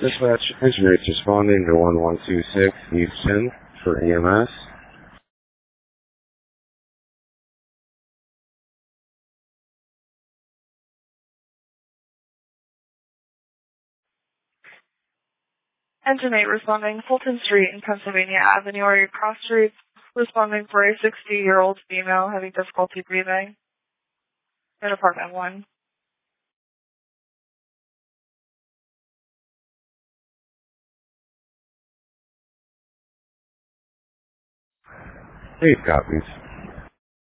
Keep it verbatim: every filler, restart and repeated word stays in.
Dispatch, engineers responding to one one two six East ten for E M S. Engine eight responding Fulton Street and Pennsylvania Avenue are your cross streets. Responding for a sixty-year-old female having difficulty breathing in apartment one. Eight copies.